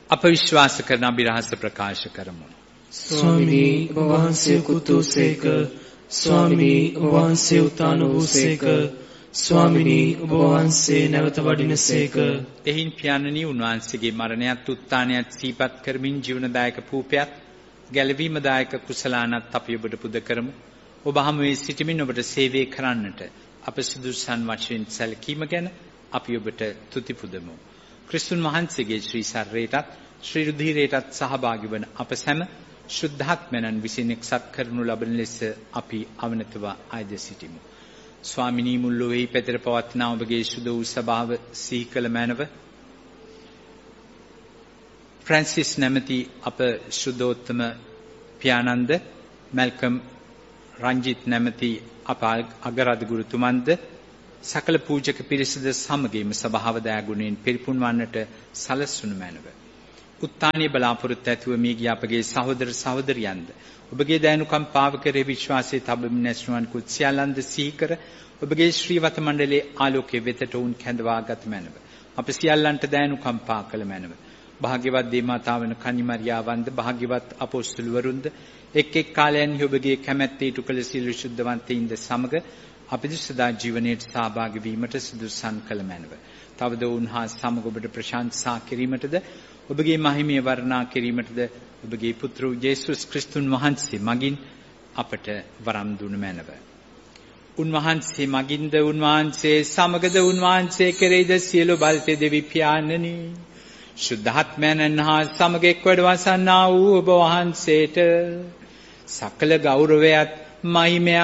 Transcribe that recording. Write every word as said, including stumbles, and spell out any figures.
අප විශ්වාස කරන අභිරහස ප්‍රකාශ කරමු. ස්වාමිනී ඔබ වහන්සේ කුතුසේක, ස්වාමිනී ඔබ වහන්සේ උතාන වූසේක, ස්වාමිනී ඔබ වහන්සේ නැවත වඩිනසේක. එහින් පියාණනි උන්වහන්සේගේ මරණයත් උත්ථානයත් සිහිපත් කරමින් ජීවනදායක පූපයත් ගැලවීමදායක කුසලානත් අපි ඔබට පුද කරමු. ඔබ හමුවේ සිටමින් ඔබට සේවය කරන්නට අප සුදුසුසන් වශයෙන් සැලකීම ගැන අපි ඔබට තුති පුදමු. ක්‍රිස්තුන් වහන්සේගේ ශ්‍රී ශරීරයටත් ශ්‍රී රුධිරයටත් සහභාගී වන අප සැම ශුද්ධාත්මයන් විසින් එක්සත් කරනු ලබන ලෙස අපි අවනතව ආයද සිටිමු. ස්වාමිනී මුල්ලොවෙහි පැතර පවත්නා ඔබගේ සුද වූ සභාව සිහි කළ මැනව ෆ්‍රැන්සිස් නැමැති අප ශුද්ධෝත්තම පියාණන්ද, මැල්කම් රංජිත් නැමැති අප අගරාධ ගුරුතුමන්ද, සකල පූජක පිරිසද සමගින්ම සභාව දයාගුණයෙන් පිරිපුන් වන්නට සලස්වනු මැනව. උත්ථානීය බලාපොරොත්තු ඇතුව මේ ගිය අපගේ සහෝදර සහෝදරියන්ද ඔබගේ දයනුකම් පාව කරේ විශ්වාසයේ තබමින් නැස්නුවන් කුත් සියල්ලන්ද සිහි කර ඔබගේ ශ්‍රීවත මණ්ඩලයේ ආලෝකයේ වෙතට වුන් කැඳවාගත් මැනව. අප සියල්ලන්ට දයනුකම් පා කළ මැනව. භාග්‍යවත් දේමාතාවන කන්නිමරියාවන්ද, භාග්‍යවත් අපොස්තුලවරුන්ද එක් එක් කාලයන්හි ඔබගේ කැමැත්තේ ඉටු කළ සියලු ශුද්ධවන්තයින්ද සමග අපිට සදා ජීවනයේ සහභාගී වීමට සුදුසුසන් කළ මැනව. තවද උන්හා සමග ඔබට ප්‍රශංසා කිරීමටද ඔබගේ මහිමය වර්ණනා කිරීමටද ඔබගේ පුත්‍ර යේසුස් ක්‍රිස්තුන් වහන්සේ මගින් අපට වරම් දුන මැනව. උන්වහන්සේ මගින්ද, උන්වහන්සේ සමගද, උන්වහන්සේ කෙරෙහිද සියලු බලතේ දෙවි පියාණනි, ශුද්ධාත්මයන් හා සමග එක්වඩ වසන්නා වූ ඔබ වහන්සේට සකල ගෞරවයත් මහිමයත්